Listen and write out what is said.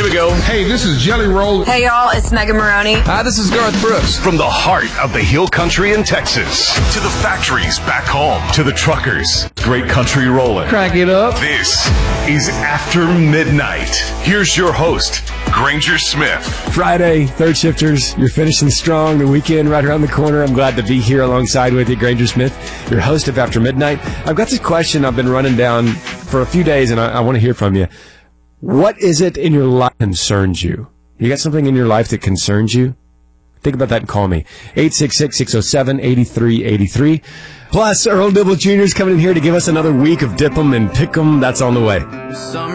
Here we go. Hey, this is Jelly Roll. Hey, y'all, it's Megan Maroney. Hi, this is Garth Brooks. From the heart of the Hill Country in Texas to the factories back home to the truckers. Great country rolling. Crank it up. This is After Midnight. Here's your host, Granger Smith. Friday, third shifters, you're finishing strong. The weekend right around the corner. I'm glad to be here alongside with you, Granger Smith, your host of After Midnight. I've got this question I've been running down for a few days, and I want to hear from you. What is it in your life that concerns you? You got something in your life that concerns you? Think about that and call me. 866-607-8383. Plus, Earl Dibble Jr. is coming in here to give us another week of Dip 'em and Pick 'em. That's on the way.